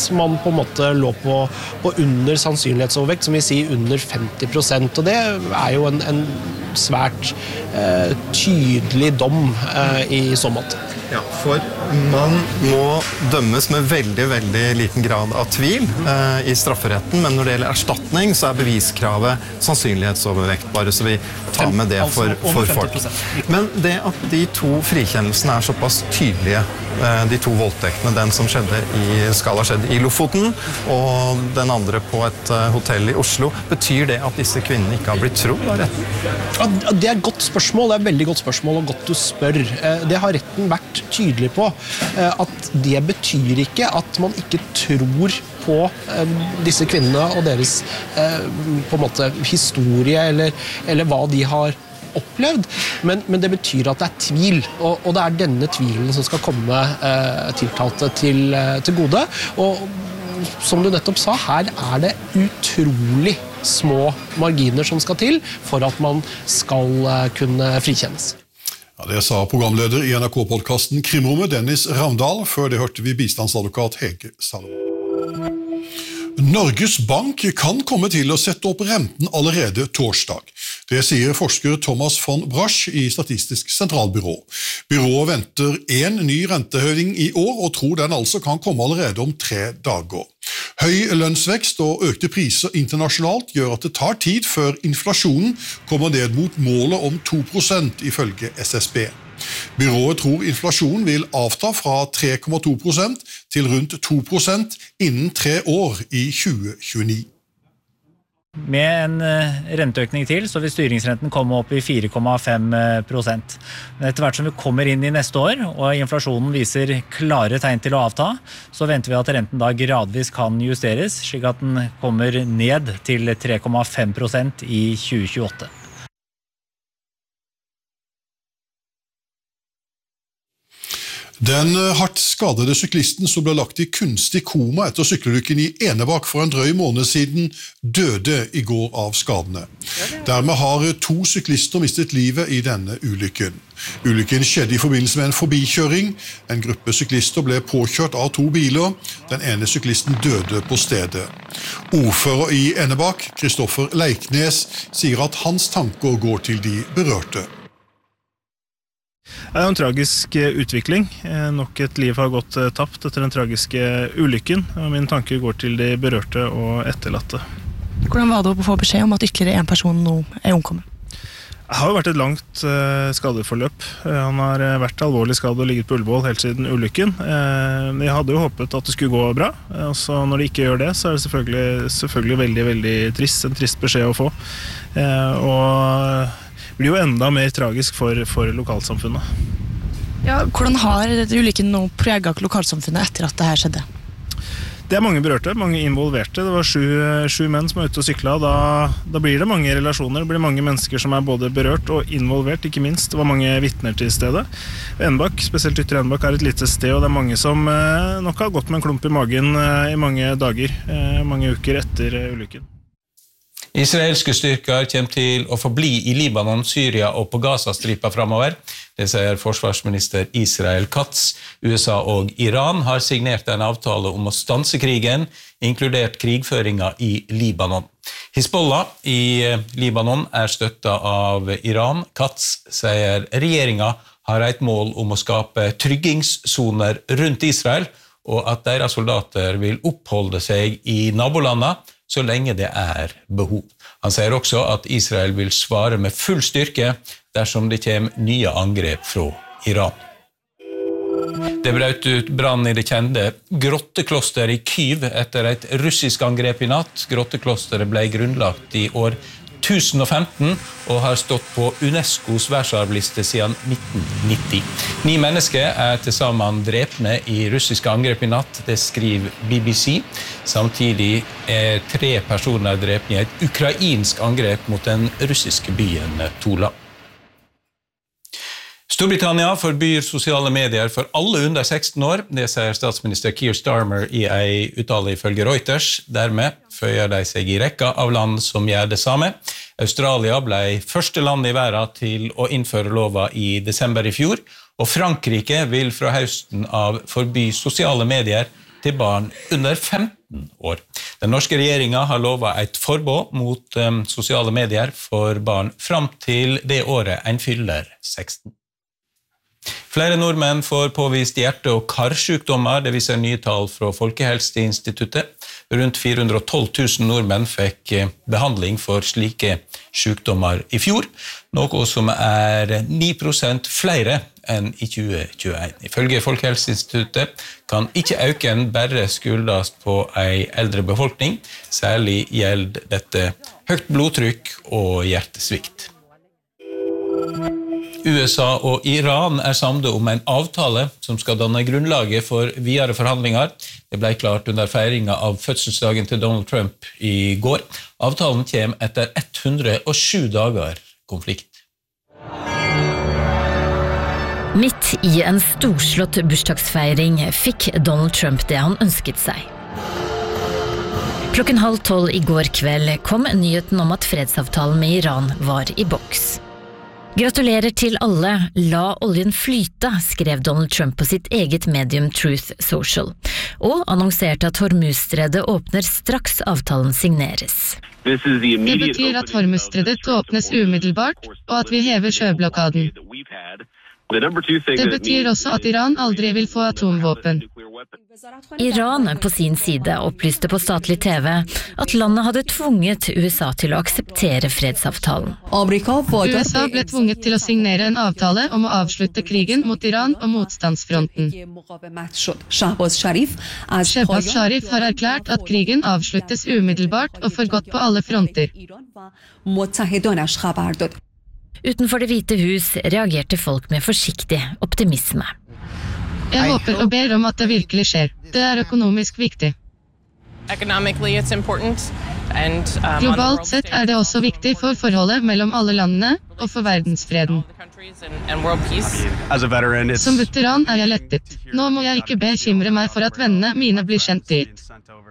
man på en måte lå på under sannsynlighetsovervekt, som vil si under 50%, og det jo en svært tydelig dom i så måte. Ja, for man må dømmes med veldig, veldig liten grad av tvil i strafferetten, men når det gjelder erstatning så beviskravet sannsynlighetsovervekt, bare så vi tar med det for folk. Men det at de to frikjennelsene såpass tydelige, de to voldtektene, den som skal ha skjedd i Lofoten, og den andre på et hotell i Oslo, betyr det at disse kvinnene ikke har blitt trodd av retten? Ja, det et godt spørsmål, det et veldig godt spørsmål, og godt du spør. Det har retten vært tydelig på, at det betyr ikke at man ikke tror på disse kvinnene og deres på en måte historie eller hva de har opplevd, men det betyr at det tvil, og det denne tvilen som skal komme tiltalte til gode, og som du nettopp sa, her det utrolig små marginer som skal til for at man skal kunne frikjennes. Ja, det sa programleder i NRK-podcasten Krimrommet, Dennis Ravndal. Før det hørte vi bistandsadvokat Hege Salomon. Norges Bank kan komme til å sette opp renten allerede torsdag. Det sier forsker Thomas von Brasch i Statistisk sentralbyrå. Byrået venter en ny rentehøyning i år, og tror den altså kan komme allerede om 3 dager. Høy lønnsvekst og økte priser internasjonalt gjør at det tar tid før inflasjonen kommer ned mot målet om 2% ifølge SSB. Byrået tror inflasjonen vil avta fra 3,2% til rundt 2% innen 3 år i 2029. Med en renteøkning til, så vil styringsrenten komme opp i 4,5%. Men etter hvert som vi kommer inn i neste år, og inflasjonen viser klare tegn til å avta, så venter vi at renten da gradvis kan justeres, slik at den kommer ned til 3,5% i 2028. Den hardt skadede syklisten som ble lagt i kunstig koma etter sykkelulykken i Enebakk for en drøy måned siden, døde i går av skadene. Dermed har 2 syklister mistet livet i denne ulykken. Ulykken skjedde i forbindelse med en forbikjøring. En gruppe syklister ble påkjørt av 2 biler. Den ene syklisten døde på stedet. Ordfører i Enebakk, Kristoffer Leiknes, sier at hans tanker går til de berørte. Det en tragisk utvikling. Nok et liv har gått tapt etter den tragiske ulykken, og mine tanker går til de berørte og etterlatte. Hvordan var det å få beskjed om at ytterligere en person nå omkommet? Det har jo vært et langt skadeforløp. Han har vært alvorlig skadet og ligget på Ullevål helt siden ulykken. Jeg hadde jo håpet at det skulle gå bra, og så når det ikke gjør det, så det selvfølgelig veldig, veldig trist, en trist beskjed å få. Og det blir jo enda mer tragisk for lokalsamfunnet. Ja, hvordan har ulykken nå preget lokalsamfunnet etter at det her skjedde? Det mange berørte, mange involverte. Det var 7 menn som var ute og syklet. Da blir det mange relasjoner, det blir mange mennesker som berbåde berørt og involvert, ikke minst. Det var mange vittner til stedet. Enebakk, spesielt Ytre Enebakk, et lite sted, og det mange som nok har gått med en klump i magen i mange dager, mange uker etter ulykken. Israelske styrker kommer til å forbli i Libanon, Syria og på Gaza-stripa fremover. Det sier forsvarsminister Israel Katz. USA og Iran har signert en avtale om å stanse krigen, inkludert krigføringa i Libanon. Hizbollah i Libanon støttet av Iran. Katz sier regjeringa har et mål om å skape tryggingssoner rundt Israel, og at deres soldater vil oppholde seg i nabolandene så lenge det behov. Han sier også at Israel vil svare med full styrke dersom det kommer nye angrep fra Iran. Det brøt ut brann i det kjente grottekloster i Kyiv etter et russisk angrep i natt. Grotteklosteret ble grunnlagt i år 1015 og har stått på UNESCOs verdensarvliste siden 1990. 9 mennesker til sammen drepne i russiske angrep i natt, det skriver BBC. Samtidig 3 personer drepne i et ukrainsk angrep mot den russiske byen Tula. Storbritannia forbyr sosiale medier for alle under 16 år, det sier statsminister Keir Starmer i en uttale ifølge Reuters. Dermed føyer de seg i rekka av land som gjør det samme. Australia ble første land i verden til å innføre lova i desember i fjor, og Frankrike vil fra høsten av forby sosiale medier til barn under 15 år. Den norske regjeringen har lovet et forbud mot sosiale medier for barn fram til det året en fyller 16. Flere nordmenn får påvist hjerte- og karsykdommer, det viser nye tall fra Folkehelseinstituttet. Rundt 412 000 nordmenn fikk behandling for slike sykdommer i fjor, noe som 9% flere enn i 2021. Ifølge Folkehelseinstituttet kan ikke øken bare skyldes på en eldre befolkning, særlig gjelder dette høyt blodtrykk og hjertesvikt. USA og Iran samlet om en avtale som skal danne grunnlaget for videre forhandlinger. Det ble klart under feiringen av fødselsdagen til Donald Trump i går. Avtalen kommer etter 107 dager konflikt. Midt i en storslått bursdagsfeiring fikk Donald Trump det han ønsket seg. 11:30 i går kveld kom nyheten om at fredsavtalen med Iran var i boks. Gratulerer til alle, la oljen flyte, skrev Donald Trump på sitt eget medium Truth Social, og annonserte at Hormuzstredet åpner straks avtalen signeres. Det betyr at Hormuzstredet åpnes umiddelbart, og at vi hever sjøblokaden. Det betyr også at Iran aldri vil få atomvåpen. Iran på sin side opplyste på statlig TV at landet hadde tvunget USA til å akseptere fredsavtalen. USA ble tvunget til å signere en avtale om å avslutte krigen mot Iran og motstandsfronten. Shehbaz Sharif har erklært at krigen avsluttes umiddelbart og for godt på alle fronter. Utenfor Det hvite hus reagerte folk med forsiktig optimisme. Jeg håper og ber om at det virkelig skjer. Det økonomisk viktig. Globalt sett det også viktig for forholdet mellom alle landene og for verdensfreden. Som veteran jeg lettet. Nå må jeg ikke bekymre meg for at vennene mine blir kjent dit.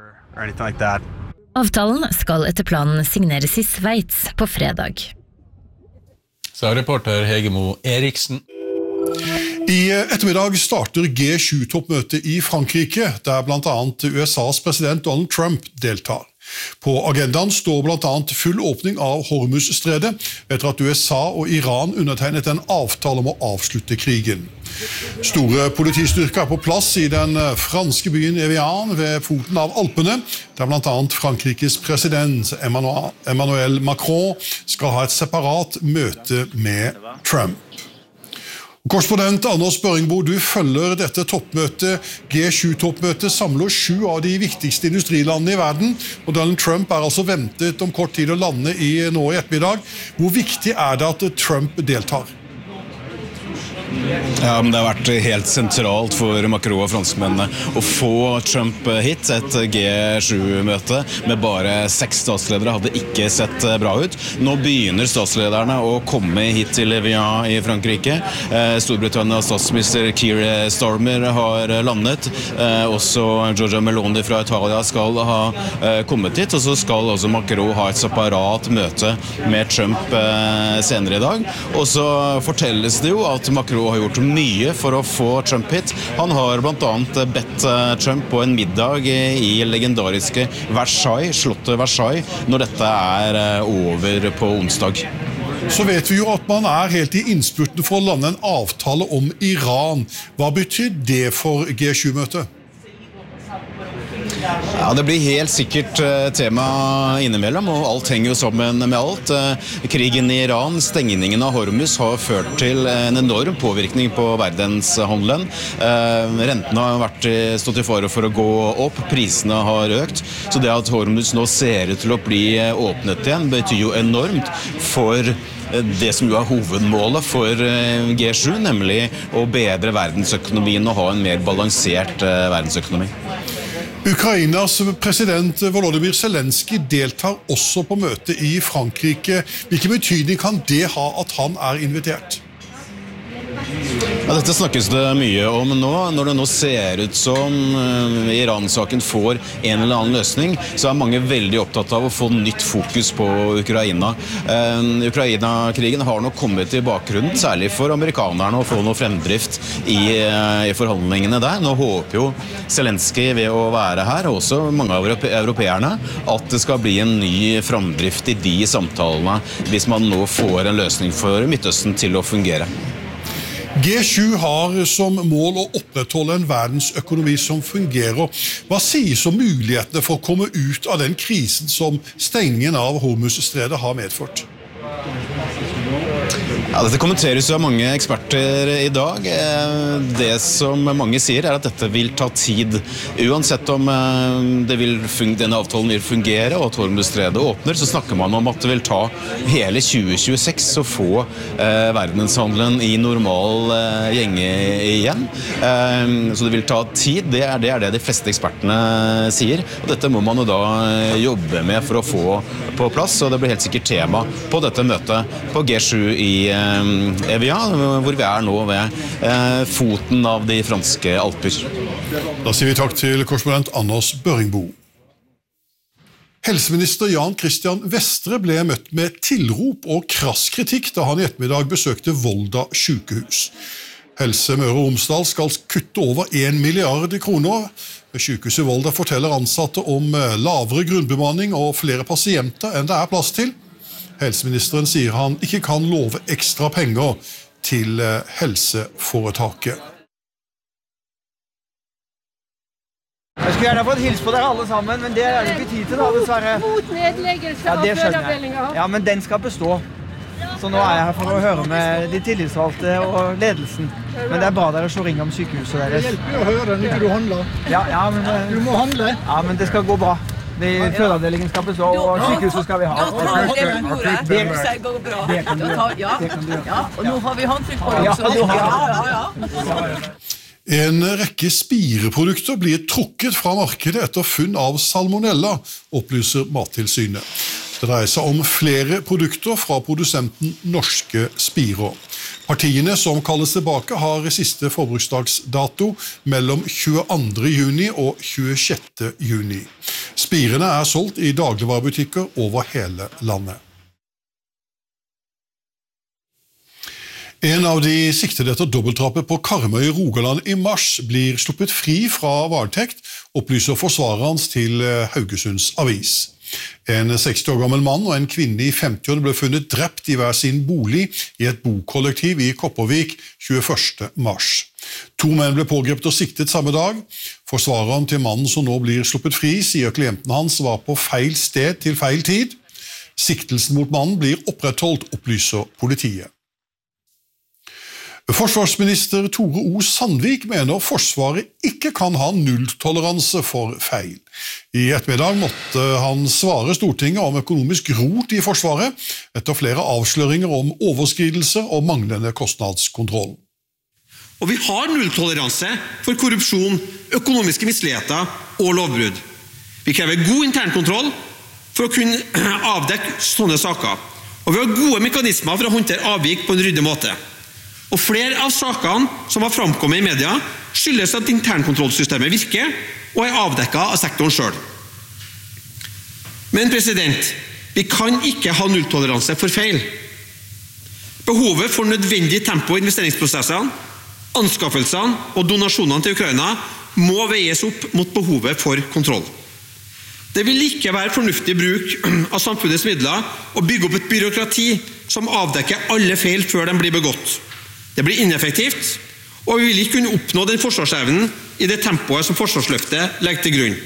Avtalen skal etter planen signeres i Sveits på fredag. Sa reporter Hegemo Eriksen. I ettermiddag starter G7-toppmøtet i Frankrike, der blant annet USAs president Donald Trump deltar. På agendaen står blant annet full åpning av Hormuzstredet, etter at USA og Iran undertegnet en avtale om å avslutte krigen. Store politistyrker på plass i den franske byen Evian ved foten av Alpene, der blant annet Frankrikes president Emmanuel Macron skal ha et separat møte med Trump. Korrespondent Anders Børingbo, du følger dette toppmøtet. G7-toppmøtet samler 7 av de viktigste industrilandene i verden, og Donald Trump altså ventet om kort tid å lande nå i ettermiddag. Hvor viktig det at Trump deltar? Ja, men det har vært helt sentralt for Macron og franskmennene å få Trump hit. Et G7-møte med bare 6 statsledere hadde ikke sett bra ut. Nå begynner statslederne å komme hit til Evian i Frankrike. Storbritannias statsminister Keir Starmer har landet. Også Giorgia Meloni fra Italia skal ha kommet hit, og så skal også Macron ha et separat møte med Trump senere i dag. Og så fortelles det jo at Macron har gjort mye for å få Trump hit. Han har blant annet bedt Trump på en middag i legendariske Versailles, slottet Versailles, når dette over på onsdag. Så vet vi jo at man helt i innspurten for å lande en avtale om Iran. Hva betyr det for G7-møtet? Ja, det blir helt sikkert tema innimellom, og alt henger jo sammen med alt. Krigen i Iran, stengningen av Hormuz har ført til en enorm påvirkning på verdenshandelen. Rentene har stått i fare for å gå opp, prisene har økt, så det at Hormuz nå ser ut til å bli åpnet igjen, betyr jo enormt for det som jo hovedmålet for G7, nemlig å bedre verdensøkonomien og ha en mer balansert verdensøkonomi. Ukrainas president Volodymyr Zelensky deltar også på møtet i Frankrike. Hvilken betydning kan det ha at han invitert? Ja, dette snakkes det mye om nå. Når det nå ser ut som Iran-saken får en eller annen løsning, så er mange veldig opptatt av å få nytt fokus på Ukraina. Ukraina-krigen har nok kommet i bakgrunnen, særlig for amerikanerne, å få noe fremdrift i forhandlingene der. Nå håper jo Zelensky ved å være her, og også mange av europeerne, at det skal bli en ny fremdrift i de samtalene, hvis man nå får en løsning for Midtøsten til å fungere. G7 har som mål å opprettholde en verdensøkonomi som fungerer. Hva sies om mulighetene for å komme ut av den krisen som stengningen av Hormuzstredet har medført? Ja, dette kommenteres av mange eksperter i dag. Det som mange sier er at dette vil ta tid. Uansett om denne avtalen vil fungere og at Hormuzstredet åpner, så snakker man om at det vil ta hele 2026 å få verdenshandelen i normal gjenge igjen. Så det vil ta tid. Det er det de fleste ekspertene sier. Og dette må man jo da jobbe med for å få på plass, og det blir helt sikkert tema på dette møtet på G7 i Evian, hvor vi er nå ved foten av de franske Alper. Da sier vi takk til korrespondent Anders Børringbo. Helseminister Jan Christian Vestre ble møtt med tilrop og krass kritikk da han i ettermiddag besøkte Volda sykehus. Helse Møre og Romsdal skal kutte over 1 milliard kroner. Ved sykehuset Volda forteller ansatte om lavere grunnbemanning og flere pasienter enn det er plass til. Helseministeren sier han ikke kan love ekstra penger til helseforetaket. Jeg skulle gjerne fått hilse på dere alle sammen, men det er det ikke tid til da, dessverre. Mot nedleggelse av fødeavdelingen. Ja, men den skal bestå. Så nå er jeg her for å høre med de tillitsvalgte og ledelsen. Men det er bra dere slår ring om sykehuset deres. Det hjelper å høre når ikke du handler. Ja, men... Du må handle. Ja, men det skal gå bra. Fødeavdelingen skal bestå, og sykehuset skal vi ha. Ja, ta det på bordet. Det går bra. Det kan du gjøre. Ja, og nå har vi håndtrykk på det også. Ja. En rekke spireprodukter blir trukket fra markedet etter funn av salmonella, opplyser Mattilsynet. Det dreier seg om flere produkter fra produsenten Norske Spirer. Partiene som kalles tilbake har siste forbruksdagsdato mellom 22. juni og 26. juni. Spirene er solgt i dagligvarebutikker over hele landet. En av de siktede etter dobbeltdrapet på Karmøy i Rogaland i mars blir sluppet fri fra varetekt, opplyser forsvareren hans til Haugesunds Avis. En 60 år gammel mann og en kvinne i 50-årene ble funnet drept i hver sin bolig i et bokollektiv i Kopervik 21. mars. 2 menn ble pågrepet og siktet samme dag. Forsvareren til mannen som nå blir sluppet fri, sier klienten hans var på feil sted til feil tid. Siktelsen mot mannen blir opprettholdt, opplyser politiet. Forsvarsminister Tore O. Sandvik mener Forsvaret ikke kan ha nulltoleranse for feil. I ettermiddag måtte han svare Stortinget om økonomisk rot i Forsvaret etter flere avsløringer om overskridelser og manglende kostnadskontroll. Og vi har nulltoleranse for korrupsjon, økonomiske misligheter og lovbrudd. Vi krever god internkontroll for å kunne avdekke sånne saker. Og vi har gode mekanismer for å håndtere avvik på en ryddig måte. Og flere av sakene som har framkommet i media skyldes at internkontrollsystemet virker og er avdekket av sektoren selv. Men vi kan ikke ha nulltoleranse for feil. Behovet for nødvendig tempo i investeringsprosessene, anskaffelsene og donasjonene til Ukraina må veies opp mot behovet for kontroll. Det vil ikke være fornuftig bruk av samfunnets midler å bygge opp et byråkrati som avdekker alle feil før de blir begått. Det blir ineffektivt, og vi vil ikke kunne oppnå den forsvarsevnen i det tempoet som forsvarsløftet legger til grunn.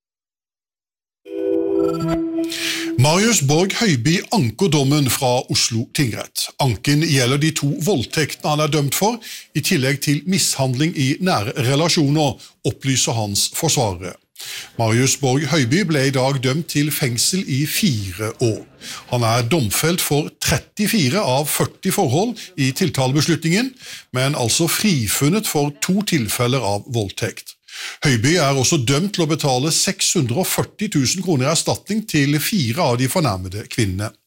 Marius Borg Høiby anker dommen fra Oslo tingrett. Anken gjelder de 2 voldtektene han er dømt for, i tillegg til mishandling i nære relasjoner, opplyser hans forsvarere. Marius Borg Høiby ble i dag dømt til fengsel i 4 år. Han er domfelt for 34 av 40 forhold i tiltalebeslutningen, men altså frifunnet for 2 tilfeller av voldtekt. Høiby er også dømt til å betale 640 000 kroner i erstatning til 4 av de fornærmede kvinnene.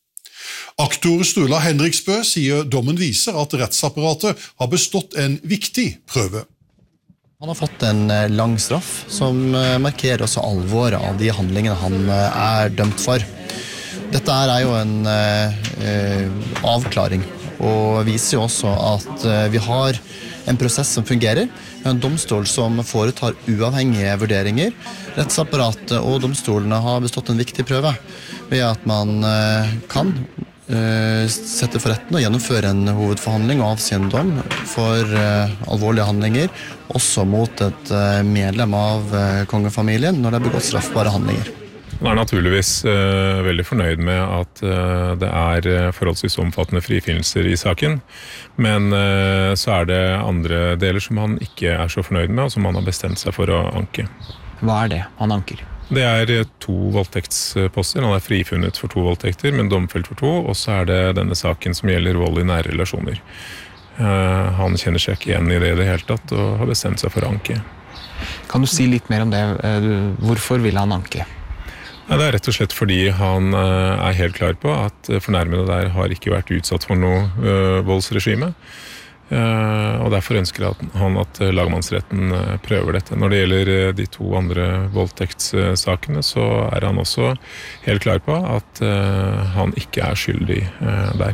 Aktor Sturla Henriksbø sier dommen viser at rettsapparatet har bestått en viktig prøve. Han har fått en lang straff som markerer også alvoret av de handlingene han er dømt for. Dette er jo en avklaring, og viser jo også at vi har en prosess som fungerer, en domstol som foretar uavhengige vurderinger. Rettsapparatet og domstolene har bestått en viktig prøve ved at man kan sette for retten og gjennomføre en hovedforhandling og avsi en dom for alvorlige handlinger, også mot et medlem av kongefamilien når det er begått straffbare handlinger. Han er naturligvis veldig fornøyd med at det er forholdsvis omfattende frifinnelser i saken, men så er det andre deler som han ikke er så fornøyd med, og som han har bestemt seg for å anke. Hva er det han anker? Det er 2 voldtektsposter. Han er frifunnet for 2 voldtekter, men domfelt for 2, og så er det denne saken som gjelder vold i nære relasjoner. Han kjenner seg ikke igjen i det hele tatt, og har bestemt seg for å anke. Kan du si litt mer om det? Hvorfor vil han anke? Ja, det er rett og slett fordi han er helt klar på at fornærmede der har ikke vært utsatt for noe voldsregime. Og derfor ønsker han at lagmannsretten prøver dette. Når det gjelder de 2 andre voldtektssakene, så er han også helt klar på at han ikke er skyldig der.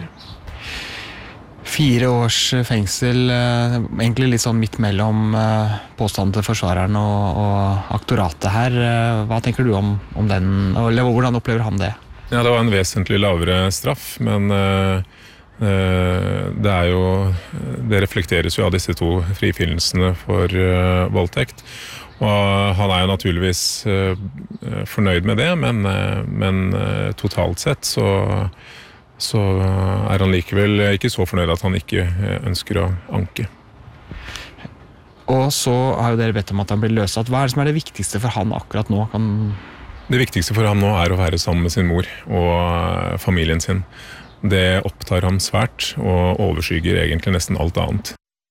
4 års fengsel, egentlig litt sånn midt mellom påstanden til forsvareren og aktoratet her. Hva tenker du om den, eller hvordan opplever han det? Ja, det var en vesentlig lavere straff, men det reflekteres jo av disse 2 frifinnelsene for voldtekt. Og han er jo naturligvis fornøyd med det, men totalt sett så er han likevel ikke så fornøyd at han ikke ønsker å anke. Og så har jo dere bedt om at han blir løslatt. Hva er det som er det viktigste for han akkurat nå? Det viktigste for ham nå er å være sammen med sin mor og familien sin. Det opptar ham svært og overskygger egentlig nesten alt annet.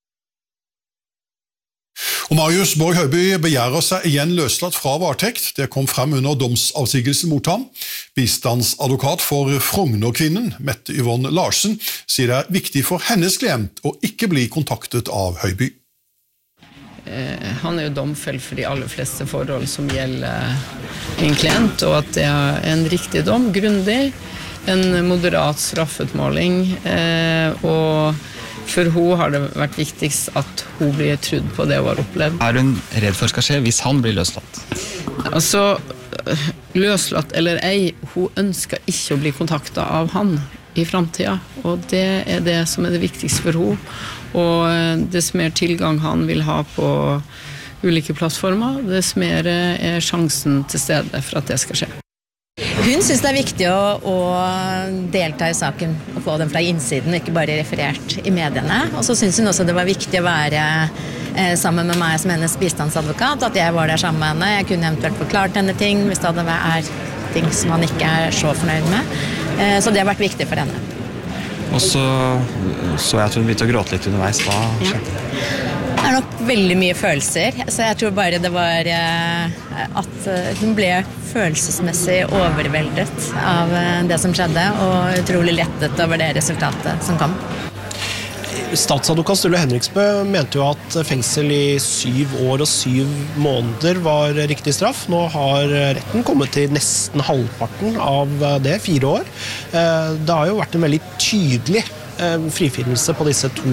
Og Marius Borg Høiby begjærer seg igjen løslatt fra varetekt. Det kom frem under domsavsigelsen mot ham. Bistandsadvokat for Frogner-kvinnen, Mette Yvonne Larsen, sier det er viktig for hennes klient å ikke bli kontaktet av Høiby. Han er jo domfelt for de aller fleste forhold som gjelder en klient, og at det er en riktig dom, grundig, en moderat straffutmåling, og for hun har det vært viktigst at hun blir trudd på det hun har opplevd. Er hun redd for skal skje hvis han blir løslatt? Altså, løslatt eller ei, hun ønsker ikke å bli kontaktet av han i fremtiden, og det er det som er det viktigste for hun. Og dess mer tilgang han vil ha på ulike plattformer, dess mer er sjansen til stede for at det skal skje. Hun synes det er viktig å delta i saken og få den fra innsiden, ikke bare referert i mediene. Og så synes hun også det var viktig å være sammen med meg som hennes bistandsadvokat, at jeg var der sammen med henne. Jeg kunne eventuelt forklart henne ting hvis det er ting som han ikke er så fornøyd med. Så det har vært viktig for henne. Og så jeg at hun begynte å gråte litt underveis. Hva skjedde? Det er nok veldig mye følelser, så jeg tror bare det var at hun ble følelsesmessig overveldet av det som skjedde, og utrolig lettet over det resultatet som kom. Statsadvokat Sturla Henriksbø mente jo at fengsel i 7 år og 7 måneder var riktig straff. Nå har retten kommet til nesten halvparten av det, 4 år. Det har jo vært en veldig tydelig frifinnelse på disse 2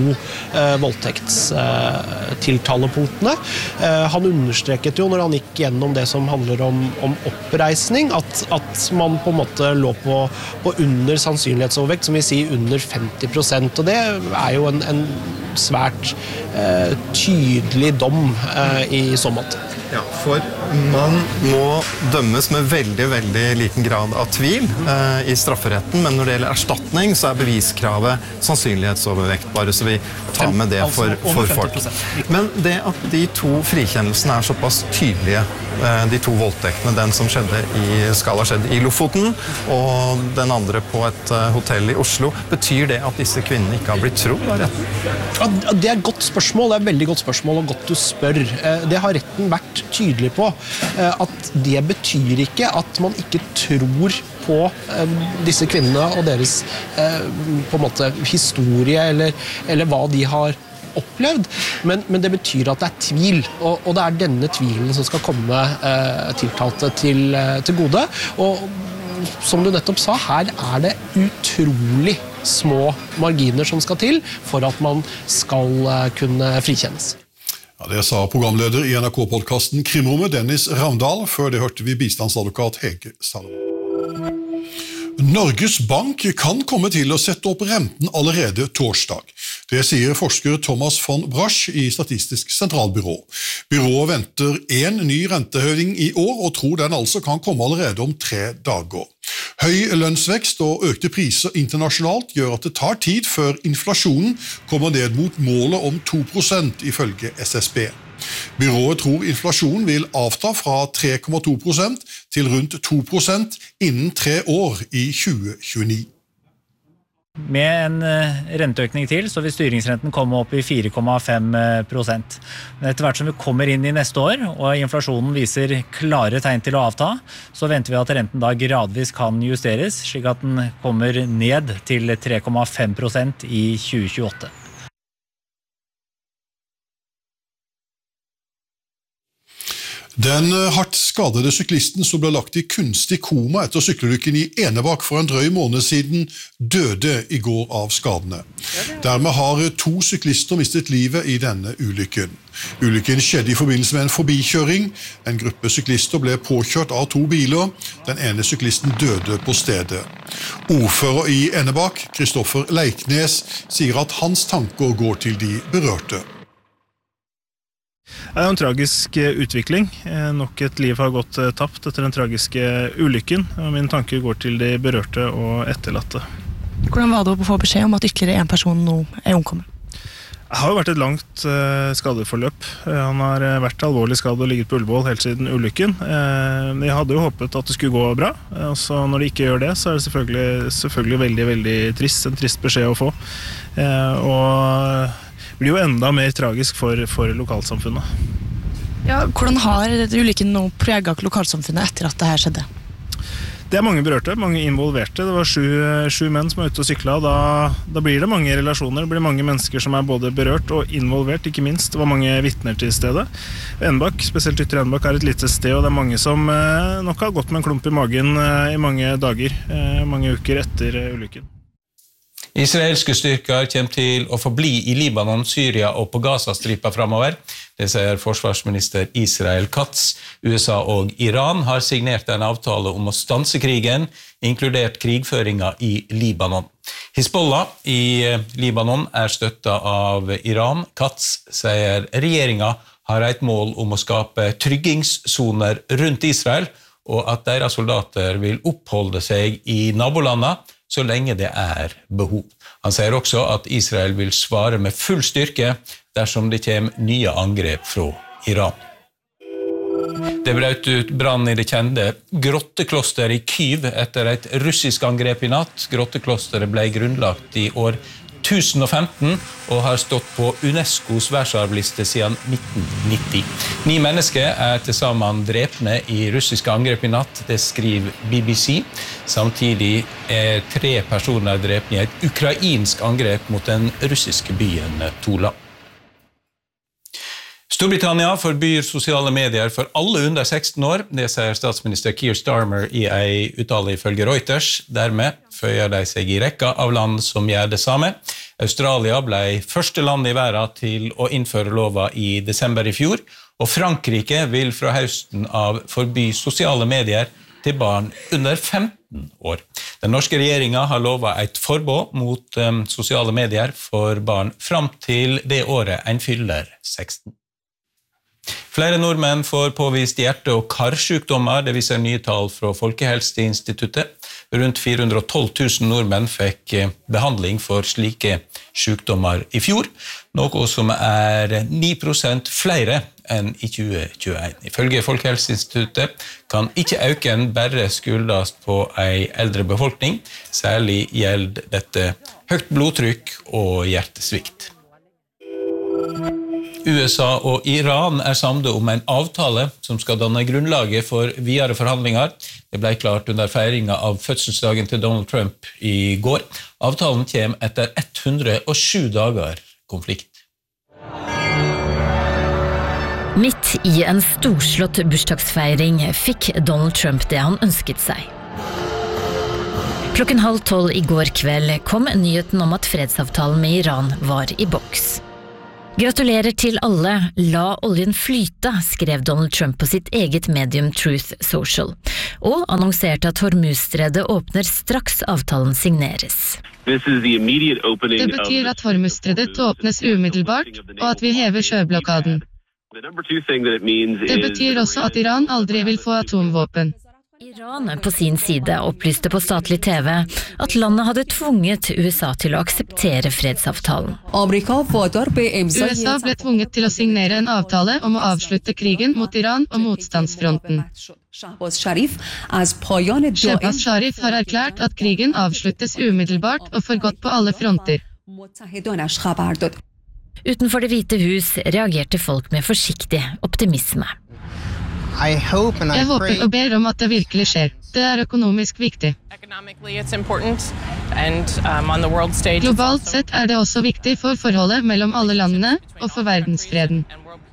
voldtektstiltalepunktene. Han understreket jo når han gikk gjennom det som handler om oppreisning, at man på en måte lå på under sannsynlighetsovervekt, som vil si under 50%, og det er jo en svært tydelig dom i så måte. Ja, for man må dømmes med veldig, veldig liten grad av tvil i strafferetten, men når det gjelder erstatning, så er beviskravet sannsynlighetsovervekt, bare så vi tar med det for folk. Men det at de 2 frikjennelsene er såpass tydelige De 2 voldtektene, den som skal ha skjedd i Lofoten, og den andre på et hotell i Oslo. Betyr det at disse kvinnene ikke har blitt trodd av retten? Ja, det er et godt spørsmål, det er et veldig godt spørsmål, og godt du spør. Det har retten vært tydelig på, at det betyr ikke at man ikke tror på disse kvinnene og deres på en måte historie eller hva de har opplevd, men det betyr at det er tvil, og det er denne tvilen som skal komme tiltalte til gode, og som du nettopp sa, her er det utrolig små marginer som skal til for at man skal kunne frikjennes. Ja, det sa programleder i NRK-podcasten Krimrommet, Dennis Ravndal. Før det hørte vi bistandsadvokat Hege Salomon. Norges Bank kan komme til å sette opp renten allerede torsdag. Det sier forsker Thomas von Brasch i Statistisk sentralbyrå. Byrået venter en ny rentehøyning i år, og tror den altså kan komme allerede om 3 dager. Høy lønnsvekst og økte priser internasjonalt gjør at det tar tid før inflasjonen kommer ned mot målet om 2% ifølge SSB. Byrået tror inflasjonen vil avta fra 3,2% til rundt 2% innen 3 år i 2029. Med en renteøkning til, så vil styringsrenten komme opp i 4,5%. Men etter hvert som vi kommer inn i neste år, og inflasjonen viser klare tegn til å avta, så venter vi at renten da gradvis kan justeres, slik at den kommer ned til 3,5% i 2028. Den hardt skadede syklisten som ble lagt i kunstig koma etter sykkelulykken i Enebakk for en drøy måned siden, døde i går av skadene. Dermed har 2 syklister mistet livet i denne ulykken. Ulykken skjedde i forbindelse med en forbikjøring. En gruppe syklister ble påkjørt av 2 biler. Den ene syklisten døde på stedet. Ordfører i Enebakk, Kristoffer Leiknes, sier at hans tanker går til de berørte. Det er en tragisk utvikling. Nok et liv har gått tapt etter den tragiske ulykken. Mine tanker går til de berørte og etterlatte. Hvordan var det å få beskjed om at ytterligere en person nå er omkommet? Det har jo vært et langt skadeforløp. Han har vært alvorlig skadet og ligget på Ullevål helt siden ulykken. Jeg hadde jo håpet at det skulle gå bra. Så når de ikke gjør det, så er det selvfølgelig veldig, veldig trist. En trist beskjed å få. Og det blir jo enda mer tragisk for lokalsamfunnet. Ja, hvordan har ulykken nå preget lokalsamfunnet etter at det her skjedde? Det er mange berørte, mange involverte. Det var 7 menn som var ute og syklet, og da blir det mange relasjoner. Det blir mange mennesker som er både berørt og involvert, ikke minst. Det var mange vittner til stedet. Enebakk, spesielt Ytre Enebakk, er et lite sted, og det er mange som nok har gått med en klump i magen i mange dager, mange uker etter ulykken. Israelske styrker kommer til å forbli i Libanon, Syria og på Gazastripa fremover. Det sier forsvarsminister Israel Katz. USA og Iran har signert en avtale om å stanse krigen, inkludert krigføringa i Libanon. Hizbollah i Libanon er støttet av Iran. Katz sier regjeringa har et mål om å skape tryggingssoner rundt Israel, og at deres soldater vil oppholde seg i nabolandene så lenge det er behov. Han sier også at Israel vil svare med full styrke dersom det kommer nye angrep fra Iran. Det brøt ut brann i det kjente grotteklosteret i Kyiv etter et russisk angrep i natt. Grotteklosteret ble grunnlagt i år 1015 og har stått på UNESCOs verdensarvliste siden 1990. 9 mennesker er til sammen drepne i russiske angrep i natt, det skriver BBC. Samtidig er 3 personer drepne i et ukrainsk angrep mot den russiske byen Tula. Storbritannia forbyr sosiale medier for alle under 16 år, det sier statsminister Keir Starmer i en uttale ifølge Reuters. Dermed føyer de seg i rekka av land som gjør det samme. Australia ble første land i verden til å innføre lova i desember i fjor, og Frankrike vil fra høsten av forby sosiale medier til barn under 15 år. Den norske regjeringen har lovet et forbud mot sosiale medier for barn fram til det året en fyller 16. Flere nordmenn får påvist hjerte- og karsykdommer, det viser nye tall fra Folkehelseinstituttet. Rundt 412 000 nordmenn fikk behandling for slike sykdommer i fjor, noe som er 9% flere enn i 2021. Ifølge Folkehelseinstituttet kan ikke øken bare skyldes på en eldre befolkning, særlig gjelder dette høyt blodtrykk og hjertesvikt. USA og Iran samlet om en avtale som skal danne grunnlaget for videre forhandlinger. Det ble klart under feiringen av fødselsdagen til Donald Trump i går. Avtalen kommer etter 107 dager konflikt. Midt i en storslått bursdagsfeiring fikk Donald Trump det han ønsket seg. 11:30 i går kveld kom nyheten om at fredsavtalen med Iran var i boks. Gratulerer til alle, la oljen flyte, skrev Donald Trump på sitt eget medium Truth Social, og annonserte at Hormuzstredet åpner straks avtalen signeres. Det betyr at Hormuzstredet åpnes umiddelbart, og at vi hever sjøblokaden. Det betyr også at Iran aldri vil få atomvåpen. Iran på sin side opplyste på statlig TV at landet hadde tvunget USA til å akseptere fredsavtalen. USA ble tvunget til å signere en avtale om å avslutte krigen mot Iran og motstandsfronten. Shehbaz Sharif har erklært at krigen avsluttes umiddelbart og for godt på alle fronter. Utenfor Det hvite hus reagerte folk med forsiktig optimisme. Jeg håper og ber om at det virkelig skjer. Det er økonomisk viktig. Globalt sett er det også viktig for forholdet mellom alle landene og for verdensfreden.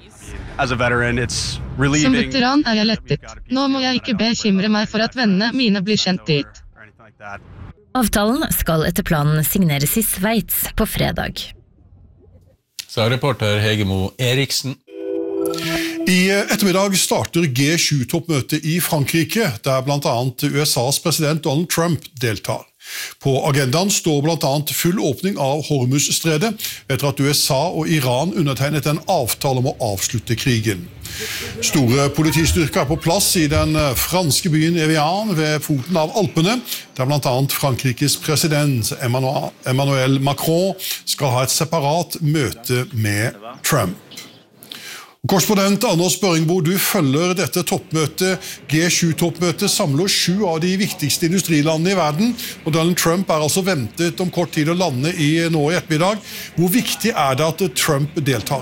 Som veteran er jeg lettet. Nå må jeg ikke bekymre meg for at vennene mine blir sendt dit. Avtalen skal etter planen signeres i Sveits på fredag. Sa reporter Hegemo Eriksen. I ettermiddag starter G7-toppmøtet i Frankrike, der blant annet USAs president Donald Trump deltar. På agendaen står blant annet full åpning av Hormuzstredet, etter at USA og Iran undertegnet en avtale om å avslutte krigen. Store politistyrker er på plass i den franske byen Evian ved foten av Alpene, der blant annet Frankrikes president Emmanuel Macron skal ha et separat møte med Trump. Korrespondent Anders Børingbo, du følger dette toppmøtet. G7-toppmøtet samler 7 av de viktigste industrilandene i verden, og Donald Trump er altså ventet om kort tid å lande nå i ettermiddag. Hvor viktig er det at Trump deltar?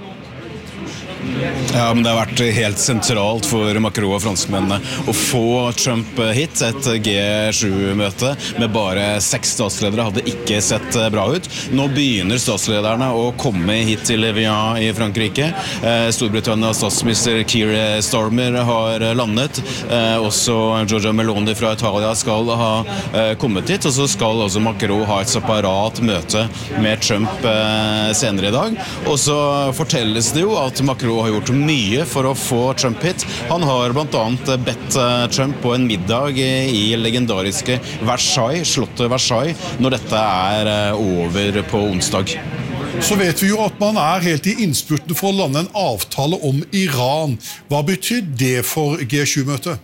Ja, men det har vært helt sentralt for Macron og franskmennene å få Trump hit. Et G7-møte med bare 6 statsledere hadde ikke sett bra ut. Nå begynner statslederne å komme hit til Evian i Frankrike. Storbritannias statsminister Keir Starmer har landet. Også Giorgia Meloni fra Italia skal ha kommet hit. Og så skal også Macron ha et separat møte med Trump senere i dag. Og så fortelles det jo at Macron har gjort mye for å få Trump hit. Han har blant annet bedt Trump på en middag i legendariske Versailles, slottet Versailles, når dette er over på onsdag. Så vet vi jo at man er helt i innspurten for å lande en avtale om Iran. Hva betyr det for G7-møtet?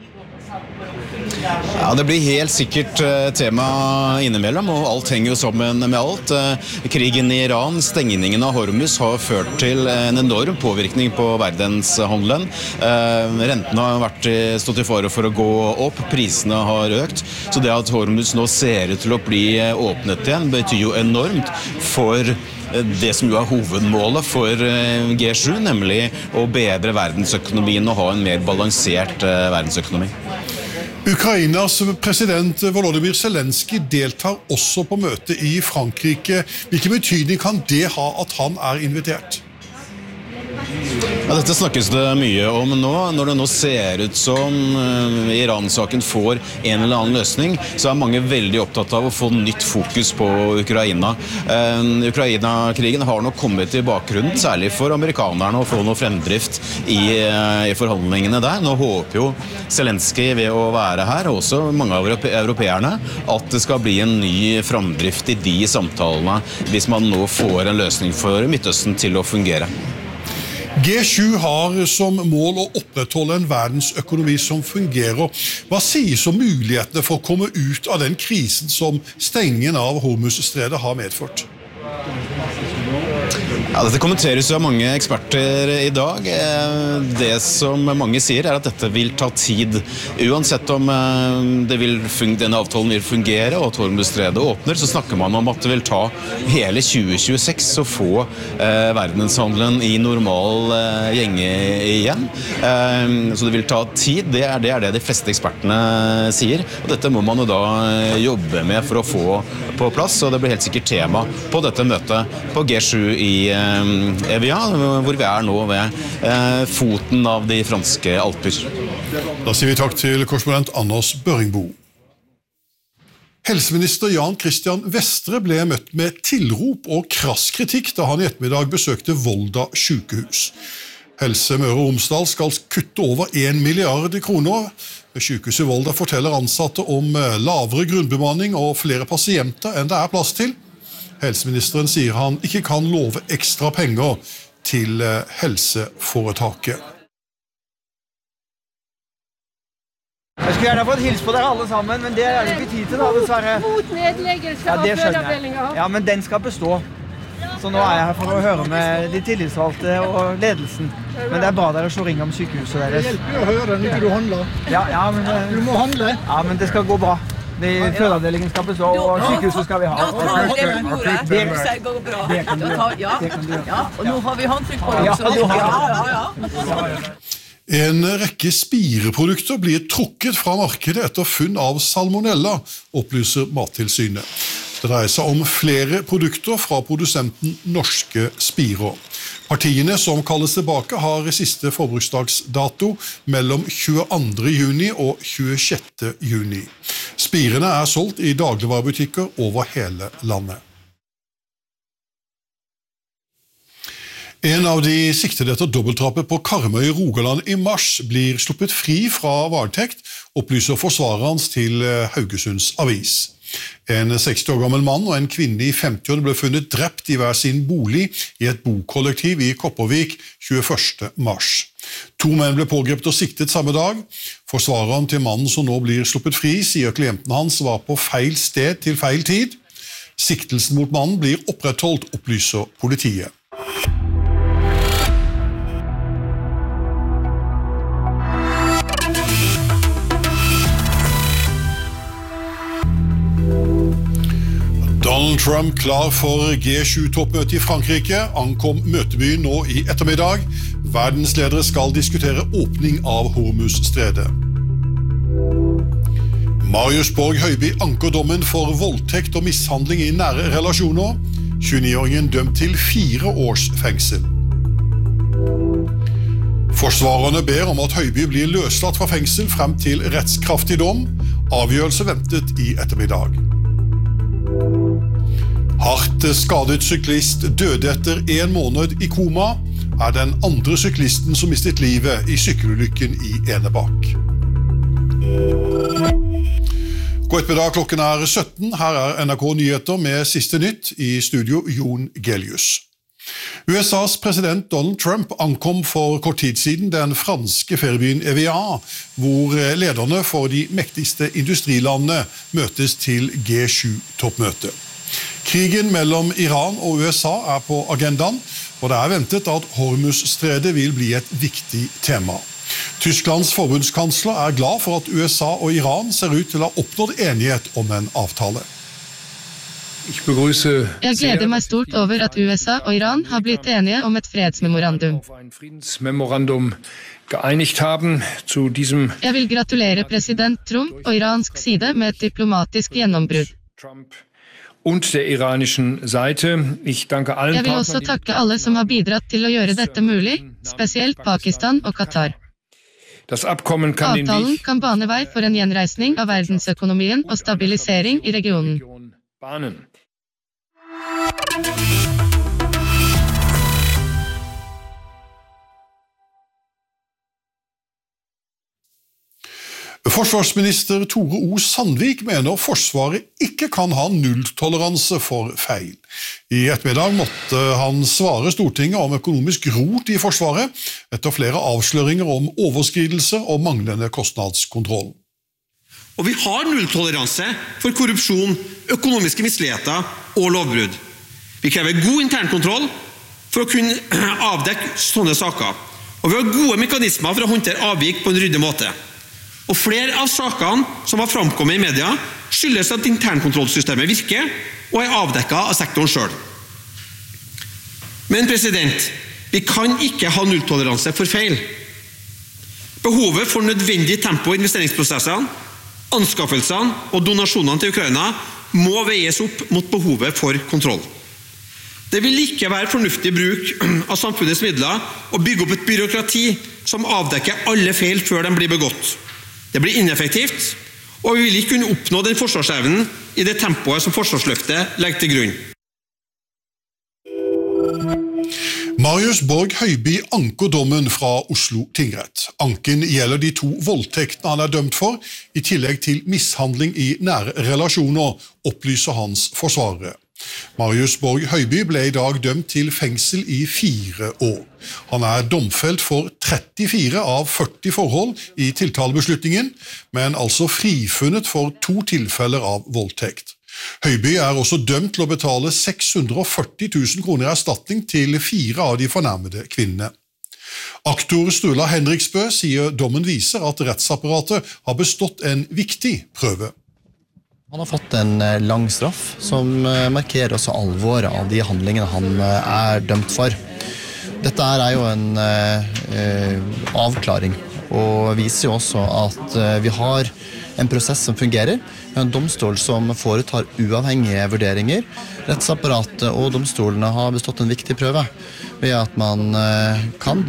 Ja, det blir helt sikkert tema innimellom, og alt henger jo sammen med alt. Krigen i Iran, stengningen av Hormuz har ført til en enorm påvirkning på verdenshandelen. Rentene har stått i fare for å gå opp, prisene har økt, så det at Hormuz nå ser ut til å bli åpnet igjen, betyr jo enormt for det som jo er hovedmålet for G7, nemlig å bedre verdensøkonomien og ha en mer balansert verdensøkonomi. Ukrainas president Volodymyr Zelensky deltar også på møtet i Frankrike. Hvilken betydning kan det ha at han er invitert? Ja, dette snakkes det mye om nå. Når det nå ser ut som Iran-saken får en eller annen løsning, så er mange veldig opptatt av å få nytt fokus på Ukraina. Ukraina-krigen har nok kommet i bakgrunnen, særlig for amerikanerne, å få noe fremdrift i forhandlingene der. Nå håper jo Zelensky ved å være her, og også mange av europeerne, at det skal bli en ny fremdrift i de samtalene, hvis man nå får en løsning for Midtøsten til å fungere. G7 har som mål å opprettholde en verdensøkonomi som fungerer. Hva sies om mulighetene for å komme ut av den krisen som stengingen av Hormuzstredet har medført? Ja, dette kommenteres jo av mange eksperter i dag. Det som mange sier at dette vil ta tid. Uansett om denne avtalen vil fungere og at Hormuzstredet åpner, så snakker man om at det vil ta hele 2026 å få verdenshandelen i normal gjenge igjen. Så det vil ta tid, det er det de fleste ekspertene sier. Og dette må man jo da jobbe med for å få på plass, og det blir helt sikkert tema på dette møtet på G7 i Evian, hvor vi nå ved foten av de franske Alper. Da sier vi takk til korrespondent Anders Børringbo. Helseminister Jan Christian Vestre ble møtt med tilrop og krass kritikk da han i ettermiddag besøkte Volda sykehus. Helse Møre og Romsdal skal kutte over 1 milliard kroner. Ved sykehuset Volda forteller ansatte om lavere grunnbemanning og flere pasienter enn det er plass til. Helseministeren sier han ikke kan love ekstra penger til helseforetaket. Jeg skulle gjerne fått hilse på dere alle sammen, men det er jo ikke tid til da, dessverre. Mot nedleggelse av fødeavdelingen. Ja, men den skal bestå. Så nå er jeg her for å høre med de tillitsvalgte og ledelsen. Men det er bra dere slår ring om sykehuset deres. Det hjelper å høre når ikke du handler. Ja, men du må handle. Ja, men det skal gå bra. Fødeavdelingen skal bestå, og sykehuset skal vi ha. Det går bra. Det kan du gjøre. Ja, og nå har vi håndtrykk på det. En rekke spireprodukter blir trukket fra markedet etter funn av salmonella, opplyser Mattilsynet. Det dreier seg om flere produkter fra produsenten Norske Spirer. Partiene som kalles tilbake har siste forbruksdagsdato mellom 22. juni og 26. juni. Spirene er solgt i dagligvarebutikker over hele landet. En av de siktede etter dobbeltdrapet på Karmøy i Rogaland i mars blir sluppet fri fra varetekt, opplyser forsvareren hans til Haugesunds Avis. En 60 år gammel mann og en kvinne i 50-årene ble funnet drept i hver sin bolig i et bokollektiv i Kopervik 21. mars. 2 menn ble pågrepet og siktet samme dag. Forsvareren til mannen som nå blir sluppet fri, sier klienten hans var på feil sted til feil tid. Siktelsen mot mannen blir opprettholdt, opplyser politiet. Donald Trump klar for G7-toppmøte i Frankrike, ankom møtebyen nå i ettermiddag. Verdensledere skal diskutere åpning av Hormuzstredet. Marius Borg Høiby anker dommen for voldtekt og mishandling i nære relasjoner. 29-åringen dømt til 4 års fengsel. Forsvarerne ber om at Høiby blir løslatt fra fengsel frem til rettskraftig dom. Avgjørelse ventet i ettermiddag. Hardt skadet syklist døde etter 1 måned i koma, er den andre syklisten som mistet livet i sykkelulykken i Enebakk. God ettermiddag, klokken er 17. Her er NRK Nyheter med siste nytt, i studio Jon Gelius. USAs president Donald Trump ankom for kort tid siden den franske feriebyen Evian, hvor lederne for de mektigste industrilandene møtes til G7-toppmøte. Krigen mellom Iran og USA er på agendaen, og det er ventet at Hormuzstredet vil bli et viktig tema. Tysklands forbundskansler er glad for at USA og Iran ser ut til å ha oppnådd enighet om en avtale. Jeg gleder meg stort over at USA og Iran har blitt enige om et fredsmemorandum. Jeg vil gratulere president Trump og iransk side med et diplomatisk gjennombrudd. Jeg vil også takke alle som har bidratt til å gjøre dette mulig, spesielt Pakistan og Qatar. Avtalen kan bane vei for en gjenreisning av verdensøkonomien og stabilisering i regionen. Forsvarsminister Tore O. Sandvik mener Forsvaret ikke kan ha nulltoleranse for feil. I ettermiddag måtte han svare Stortinget om økonomisk rot i Forsvaret etter flere avsløringer om overskridelser og manglende kostnadskontroll. Og vi har nulltoleranse for korrupsjon, økonomiske misligheter og lovbrudd. Vi krever god internkontroll for å kunne avdekke sånne saker. Og vi har gode mekanismer for å håndtere avvik på en ryddig måte. Og flere av sakene som har framkommet i media skyldes at internkontrollsystemet virker og er avdekket av sektoren selv. Men vi kan ikke ha nulltoleranse for feil. Behovet for nødvendig tempo i investeringsprosessene, anskaffelsene og donasjonene til Ukraina må veies opp mot behovet for kontroll. Det vil ikke være fornuftig bruk av samfunnets midler å bygge opp et byråkrati som avdekker alle feil før de blir begått. Det blir ineffektivt, og vi vil ikke kunne oppnå den forsvarsevnen i det tempoet som Forsvarsløftet legger til grunn. Marius Borg Høiby anker dommen fra Oslo tingrett. Anken gjelder de 2 voldtektene han er dømt for, i tillegg til mishandling i nære relasjoner, opplyser hans forsvarere. Marius Borg Høiby ble i dag dømt til fengsel i 4 år. Han er domfelt for 34 av 40 forhold i tiltalebeslutningen, men altså frifunnet for 2 tilfeller av voldtekt. Høiby er også dømt til å betale 640 000 kroner i erstatning til 4 av de fornærmede kvinnene. Aktor Sturla Henriksbø sier dommen viser at rettsapparatet har bestått en viktig prøve. Han har fått en lang straff som markerer også alvoret av de handlingene han er dømt for. Dette er jo en avklaring, og viser jo også at vi har en prosess som fungerer, en domstol som foretar uavhengige vurderinger. Rettsapparatet og domstolene har bestått en viktig prøve ved at man kan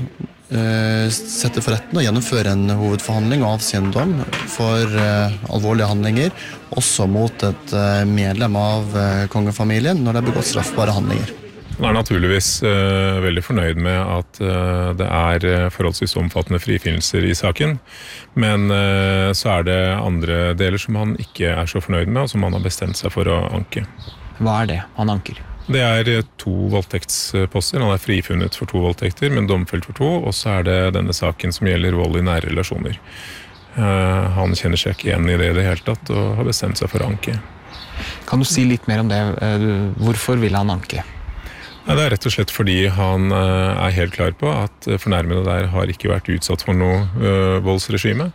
sette for retten og gjennomføre en hovedforhandling og avsi en dom for alvorlige handlinger, også mot et medlem av kongefamilien når det er begått straffbare handlinger. Han er naturligvis veldig fornøyd med at det er forholdsvis omfattende frifinnelser i saken, men så er det andre deler som han ikke er så fornøyd med, og som han har bestemt seg for å anke. Hva er det han anker? Det er 2 voldtektsposter. Han er frifunnet for 2 voldtekter, men domfelt for 2, og så er det denne saken som gjelder vold i nære relasjoner. Han kjenner seg ikke igjen i det hele tatt, og har bestemt seg for å anke. Kan du si litt mer om det? Hvorfor vil han anke? Det er rett og slett fordi han er helt klar på at fornærmede der har ikke vært utsatt for noe voldsregime.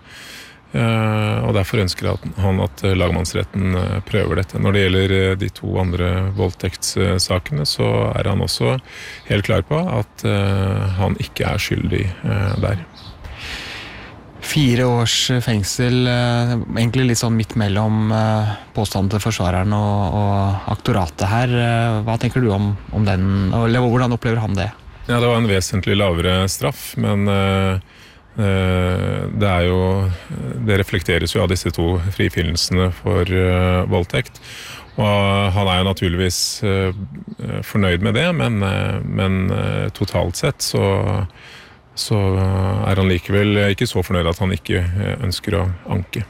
Og derfor ønsker han at lagmannsretten prøver dette. Når det gjelder de 2 andre voldtektssakene, så er han også helt klar på at han ikke er skyldig der. 4 års fengsel, egentlig litt sånn midt mellom påstanden til forsvareren og aktoratet her. Hva tenker du om den, eller hvordan opplever han det? Ja, det var en vesentlig lavere straff, men det reflekteres jo av disse 2 frifinnelsene for voldtekt. Og han er jo naturligvis fornøyd med det, men totalt sett så er han likevel ikke så fornøyd at han ikke ønsker å anke.